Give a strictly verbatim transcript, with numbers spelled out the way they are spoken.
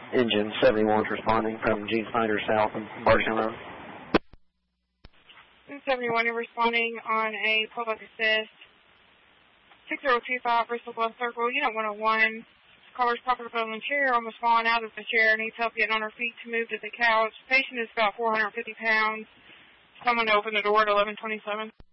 Engine seventy-one is responding from Gene Snyder South and Bargeon Road. seventy-one, you're responding on a public assist. six zero two five Bristol Bluff Circle, Unit one oh one. Caller's propped up on the chair, almost falling out of the chair, needs help getting on her feet to move to the couch. Patient is about four hundred fifty pounds. Someone open the door at eleven twenty-seven.